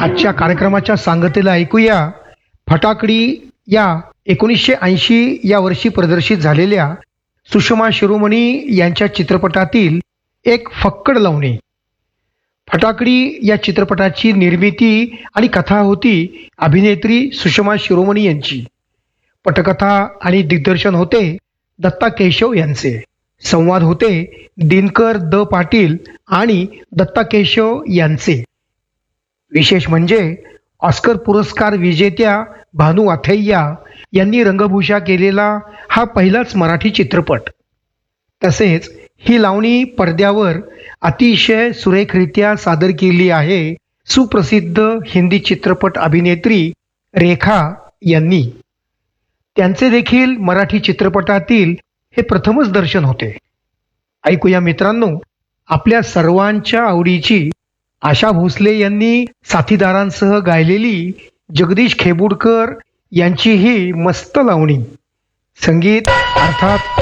आजच्या कार्यक्रमाच्या सांगतेला ऐकूया फटाकडी या 1980 या वर्षी प्रदर्शित झालेल्या सुषमा शिरोमणी यांच्या चित्रपटातील एक फक्कड लावणी. फटाकडी या चित्रपटाची निर्मिती आणि कथा होती अभिनेत्री सुषमा शिरोमणी यांची. पटकथा आणि दिग्दर्शन होते दत्ता केशव यांचे. संवाद होते दिनकर द पाटील आणि दत्ता केशव यांचे. विशेष म्हणजे ऑस्कर पुरस्कार विजेत्या भानू आथैया यांनी रंगभूषा केलेला हा पहिलाच मराठी चित्रपट. तसेच ही लावणी पडद्यावर अतिशय सुरेखरित्या सादर केली आहे सुप्रसिद्ध हिंदी चित्रपट अभिनेत्री रेखा यांनी. त्यांचे देखील मराठी चित्रपटातील हे प्रथमच दर्शन होते. ऐकूया मित्रांनो, आपल्या सर्वांच्या आवडीची आशा भोसले यांनी साथीदारांसह गायलेली जगदीश खेबुडकर यांची ही मस्त लावणी. संगीत अर्थात